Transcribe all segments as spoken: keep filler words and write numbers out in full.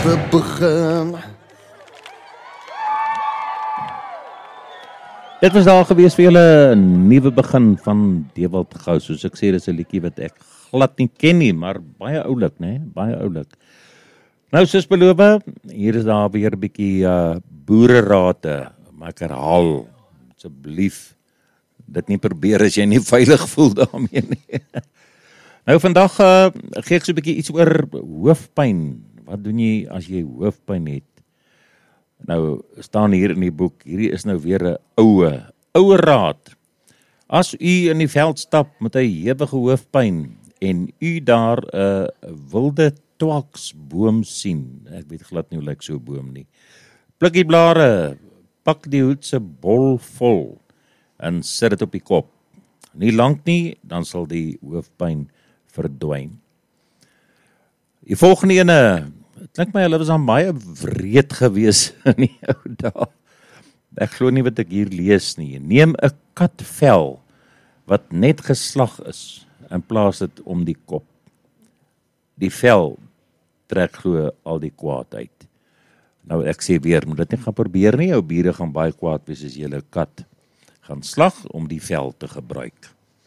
begin. Dit was daar gewees vir julle 'n nuwe begin van Dewald Gou. Soos ek sê, dis 'n liedjie wat ek glad nie ken nie, maar baie oulik, né? Baie oulik. Nou, soos beloof, hier is daar weer 'n bietjie uh, boererate. Maar ek herhaal, asseblief, dit nie probeer as jy nie veilig voel daarmee nie. Nou, vandag uh, gee ek so 'n bietjie iets oor hoofpyn. Wat doen jy as jy hoofpyn het? Nou, staan hier in die boek, hierdie is nou weer 'n oue, oue raad. As u in die veld stap met 'n hewige hoofpyn en u daar 'n wilde twaksboom sien, ek weet glad nie hoe lyk so 'n boom nie, pluk die blare, pak die hoed se bol vol en sit dit op die kop. Nie lank nie, dan sal die hoofpyn verdwyn. Die volgende ene, het klink my hulle was dan baie wreed gewees in die ou dae. Ek glo nie wat ek hier lees nie. Neem 'n katvel wat net geslag is en plaas dit om die kop. Die vel trek glo al die kwaad uit. Nou ek sê weer, moet dit nie gaan probeer nie. Jou bure gaan baie kwaad wees as jy 'n kat gaan slag om die vel te gebruik.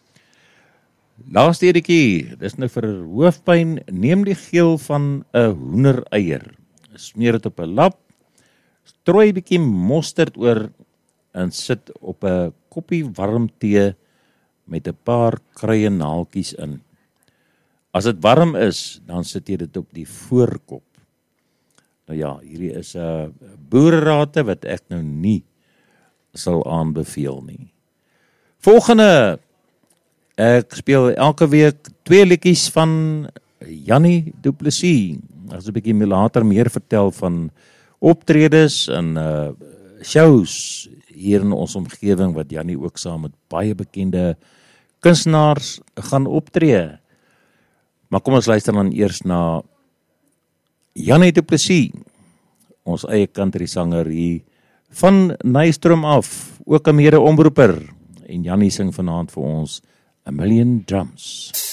Laaste edetjie, dis nou vir hoofpyn, neem die geel van 'n hoendereier, smeer dit op 'n lap, strooi 'n bietjie mosterd oor en sit op 'n koppie warm tee met 'n paar kruie naaltjies in. As dit warm is, dan sit jy dit op die voorkop. Nou ja, hierdie is 'n uh, boererate wat ek nou nie sal aanbeveel nie. Volgende, ek speel elke week twee liedjies van Jannie Du Plessis. Ek sal 'n bietjie later meer vertel van optredes en uh, shows hier in ons omgewing wat Jannie ook saam met baie bekende kunstenaars gaan optree. Maar kom ons luister dan eers na Jannie Du Plessis, ons eie country sanger hier van Nystrom af, ook 'n mede-omroeper. En Jannie sing vanaand vir ons A Million Drums.